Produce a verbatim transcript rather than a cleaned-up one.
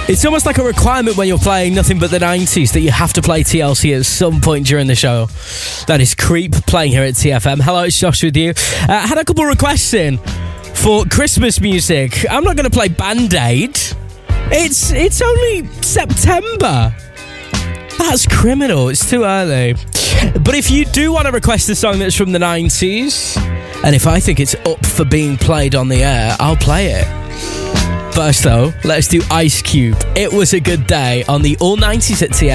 It's almost like a requirement when you're playing nothing but the nineties that you have to play T L C at some point during the show. That is Creep playing here at T F M. Hello, it's Josh with you. Uh, I had a couple of requests in for Christmas music. I'm not going to play Band-Aid. It's it's only September. That's criminal. It's too early. But if you do want to request a song that's from the nineties, and if I think it's up for being played on the air, I'll play it. First though, let's do Ice Cube. It Was a Good Day on the All nineties at T F M.